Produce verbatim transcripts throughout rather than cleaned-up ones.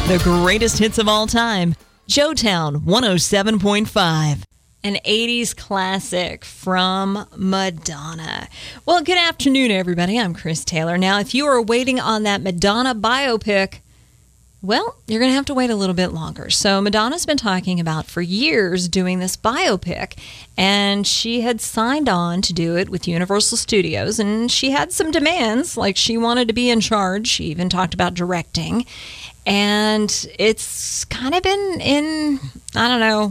The greatest hits of all time. Joetown one oh seven point five. An eighties classic from Madonna. Well, good afternoon, everybody. I'm Chris Taylor. Now, if you are waiting on that Madonna biopic, well, you're going to have to wait a little bit longer. So Madonna's been talking about for years doing this biopic, and she had signed on to do it with Universal Studios, and she had some demands, like she wanted to be in charge. She even talked about directing, and it's kind of been in, I don't know,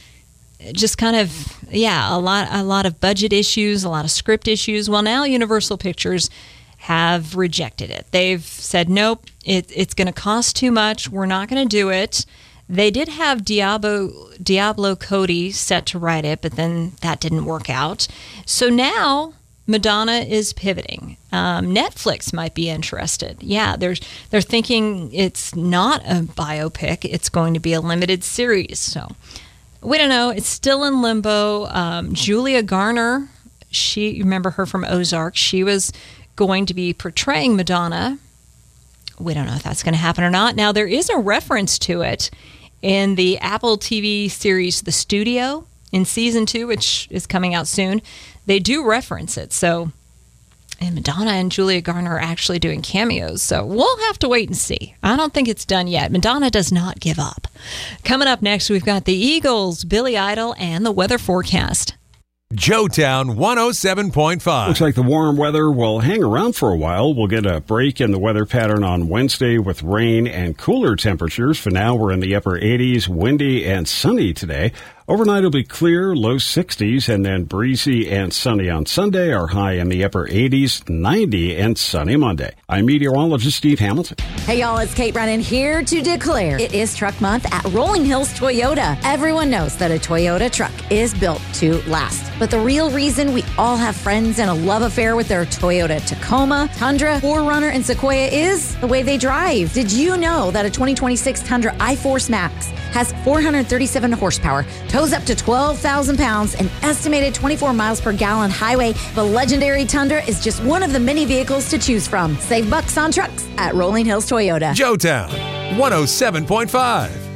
just kind of, yeah, a lot, a lot of budget issues, a lot of script issues. Well, now Universal Pictures have rejected it. They've said, nope, it, it's going to cost too much. We're not going to do it. They did have Diablo, Diablo Cody set to write it, but then that didn't work out. So now Madonna is pivoting. Um, Netflix might be interested. Yeah, they're, they're thinking it's not a biopic. It's going to be a limited series. So we don't know. It's still in limbo. Um, Julia Garner, she, you remember her from Ozark. She was going to be portraying Madonna. We don't know if that's going to happen or not. Now, there is a reference to it in the Apple T V series The Studio in season two, which is coming out soon. They do reference it. So, and Madonna and Julia Garner are actually doing cameos. So we'll have to wait and see. I don't think it's done yet. Madonna does not give up. Coming up next, we've got the Eagles, Billy Idol, and the weather forecast. Joetown one oh seven point five. Looks like the warm weather will hang around for a while. We'll get a break in the weather pattern on Wednesday with rain and cooler temperatures. For now, we're in the upper eighties, windy and sunny today. Overnight will be clear, low sixties, and then breezy and sunny on Sunday. Our high in the upper eighties, ninety, and sunny Monday. I'm meteorologist Steve Hamilton. Hey, y'all, it's Kate Brennan here to declare it is Truck Month at Rolling Hills Toyota. Everyone knows that a Toyota truck is built to last. But the real reason we all have friends and a love affair with their Toyota Tacoma, Tundra, four runner, and Sequoia is the way they drive. Did you know that a twenty twenty-six Tundra iForce Max has four hundred thirty-seven horsepower, tows up to twelve thousand pounds, and estimated twenty-four miles per gallon highway? The legendary Tundra is just one of the many vehicles to choose from. Save bucks on trucks at Rolling Hills Toyota. Joetown one oh seven point five.